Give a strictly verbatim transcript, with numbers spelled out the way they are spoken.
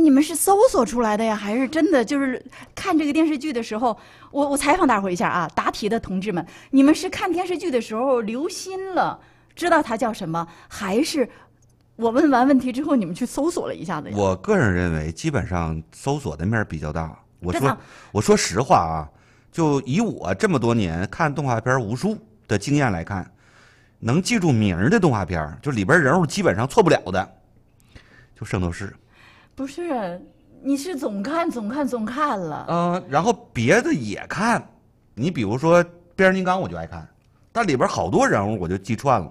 你们是搜索出来的呀，还是真的就是看这个电视剧的时候，我我采访大伙儿一下啊，答题的同志们，你们是看电视剧的时候留心了，知道它叫什么，还是我问完问题之后你们去搜索了一下子呀？ 我个人认为，基本上搜索的面比较大。我说真的我说实话啊，就以我这么多年看动画片无数的经验来看，能记住名儿的动画片，就里边人物基本上错不了的，就《圣斗士》。 不是，你是总看总看总看了。 嗯，然后别的也看，你比如说变形金刚，我就爱看，但里边好多人物我就记串了。